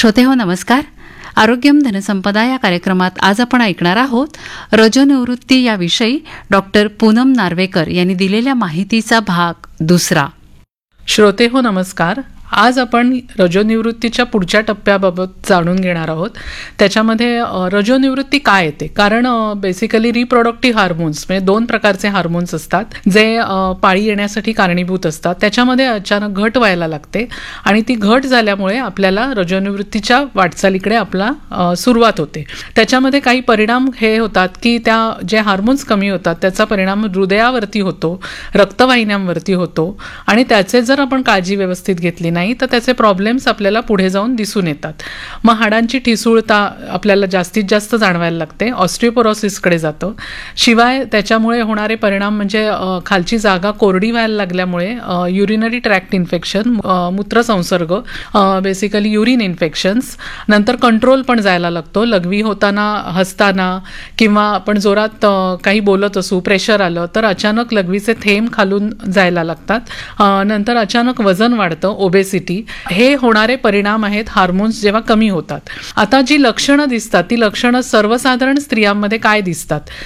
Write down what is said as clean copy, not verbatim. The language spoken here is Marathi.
श्रोतेहो नमस्कार. आरोग्यम धनसंपदा या कार्यक्रमात आज आपण ऐकणार आहोत रजोनिवृत्ती याविषयी डॉक्टर पूनम नार्वेकर यांनी दिलेल्या माहितीचा भाग दुसरा. श्रोतेहो नमस्कार. आज आपण रजोनिवृत्तीच्या पुढच्या टप्प्याबाबत जाणून घेणार आहोत. त्याच्यामध्ये रजोनिवृत्ती काय येते, कारण बेसिकली रिप्रोडक्टिव्ह हार्मोन्स म्हणजे 2 प्रकारचे हार्मोन्स असतात जे पाळी येण्यासाठी कारणीभूत असतात. त्याच्यामध्ये अचानक घट व्हायला लागते आणि ती घट झाल्यामुळे आपल्याला रजोनिवृत्तीच्या वाटचालीकडे आपला सुरुवात होते. त्याच्यामध्ये काही परिणाम हे होतात की त्या जे हार्मोन्स कमी होतात त्याचा परिणाम हृदयावरती होतो, रक्तवाहिन्यांवरती होतो आणि त्याचे जर आपण काळजी व्यवस्थित घेतली नाही तर त्याचे प्रॉब्लेम्स आपल्याला पुढे जाऊन दिसून येतात. मग हाडांची ठिसूळता आपल्याला जास्तीत जास्त जाणवायला लागते, ऑस्टिओपोरोसिसकडे जातं. शिवाय त्याच्यामुळे होणारे परिणाम म्हणजे खालची जागा कोरडी व्हायला लागल्यामुळे urinary tract infection, मूत्रसंसर्ग, basically urine infections, नंतर कंट्रोल पण जायला लागतो. लघवी होताना, हसताना किंवा आपण जोरात काही बोलत असू, प्रेशर आलं तर अचानक लघवीचे थेंब खालून जायला लागतात. नंतर अचानक वजन वाढतं, ओबेसिटी. हे होणारे परिणाम आहेत हार्मोन्स जेव्हा कमी होतात. आता जी लक्षणं दिसतात ती लक्षणं सर्वसाधारण स्त्रियांमध्ये काय दिसतात